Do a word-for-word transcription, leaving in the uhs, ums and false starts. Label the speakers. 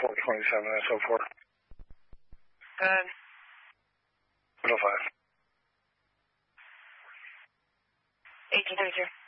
Speaker 1: four twenty-seven S O four.
Speaker 2: Good.
Speaker 1: one oh five.
Speaker 2: eighteen thirty-two.